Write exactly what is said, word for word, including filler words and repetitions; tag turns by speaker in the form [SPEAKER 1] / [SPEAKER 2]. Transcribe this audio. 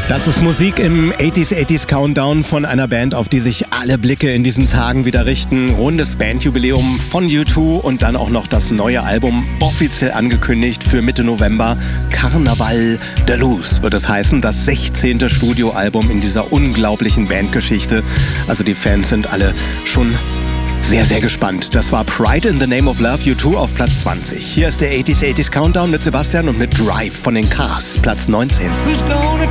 [SPEAKER 1] Das ist Musik im achtziger achtziger Countdown von einer Band, auf die sich alle Blicke in diesen Tagen wieder richten. Rundes Bandjubiläum von U zwei und dann auch noch das neue Album offiziell angekündigt für Mitte November. Carnaval de Luz wird es heißen, das sechzehnte Studioalbum in dieser unglaublichen Bandgeschichte. Also die Fans sind alle schon sehr, sehr gespannt. Das war Pride in the Name of Love, U zwei auf Platz zwanzig. Hier ist der achtziger achtziger Countdown mit Sebastian und mit Drive von den Cars, Platz neunzehn.